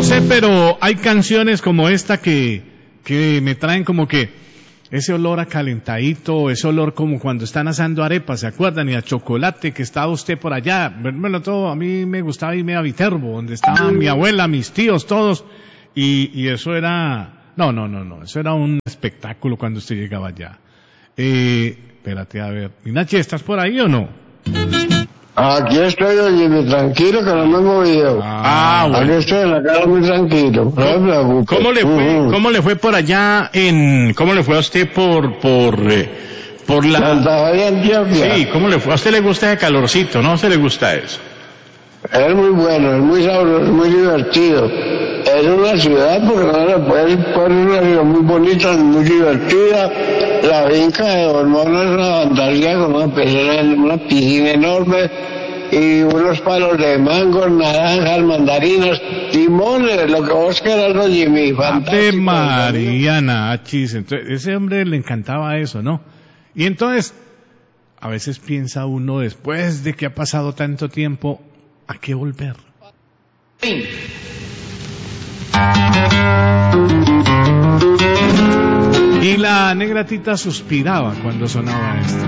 sé, pero hay canciones como esta que me traen como que ese olor a calentadito, ese olor como cuando están asando arepas, ¿se acuerdan? Y a chocolate que estaba usted por allá. Bueno, todo, a mí me gustaba irme a Viterbo, donde estaba mi abuela, mis tíos, todos. Y eso era, no, eso era un espectáculo cuando usted llegaba allá. Espérate, a ver. Minachi, ¿estás por ahí o no? Aquí estoy, oye, tranquilo que no me he movido. Bueno. Aquí estoy en la casa muy tranquilo, no me preocupe. ¿Cómo le fue por allá cómo le fue a usted por la... Santa Fe de Antioquia. Sí, ¿cómo le fue? ¿A usted le gusta ese calorcito, no? ¿A usted le gusta eso? Es muy bueno, es muy sabroso, es muy divertido. Es una ciudad, porque no le puede poner una ciudad muy bonita, muy divertida. La finca de Don Mono es una fantasía con una piscina enorme y unos palos de mangos, naranjas, mandarinas, limones, lo que vos quieras, ¿no, Jimmy? Fantástico. Ave Mariana, achis. Entonces, ese hombre le encantaba eso, ¿no? Y entonces, a veces piensa uno, después de que ha pasado tanto tiempo, ¿a qué volver? Y la negra Tita suspiraba cuando sonaba esto.